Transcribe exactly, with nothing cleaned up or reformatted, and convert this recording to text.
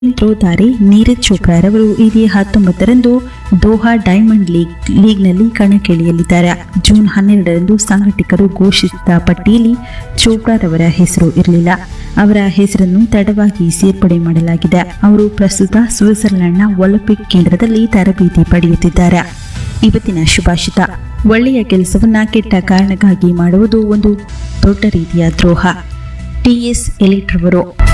Throw ತಾರೆ ನೀರಜ್ ಚೋಪ್ರಾರವರು ಇದೇ ಹತ್ತೊಂಬತ್ತರಂದು ದೋಹಾ ಡೈಮಂಡ್ ಲೀಗ್ ಲೀಗ್ನಲ್ಲಿ ಕಣಕ್ಕಿಳಿಯಲಿದ್ದಾರೆ. ಜೂನ್ ಹನ್ನೆರಡರಂದು ಸಂಘಟಕರು ಘೋಷಿಸಿದ ಪಟ್ಟಿಯಲ್ಲಿ ಚೋಪ್ರಾರವರ ಹೆಸರು ಇರಲಿಲ್ಲ. ಅವರ ಹೆಸರನ್ನು ತಡವಾಗಿ ಸೇರ್ಪಡೆ ಮಾಡಲಾಗಿದೆ. ಅವರು ಪ್ರಸ್ತುತ ಸ್ವಿಟ್ಜರ್ಲೆಂಡ್ನ ಒಲಿಂಪಿಕ್ ಕೇಂದ್ರದಲ್ಲಿ ತರಬೇತಿ ಪಡೆಯುತ್ತಿದ್ದಾರೆ. ಇವತ್ತಿನ ಶುಭಾಷಿತ: ಒಳ್ಳೆಯ ಕೆಲಸವನ್ನ ಕೆಟ್ಟ ಕಾರಣಕ್ಕಾಗಿ ಮಾಡುವುದು ಒಂದು ದೊಡ್ಡ ರೀತಿಯ ದ್ರೋಹ. ಟಿ ಎಸ್ ಎಲಿಟ್ ರವರು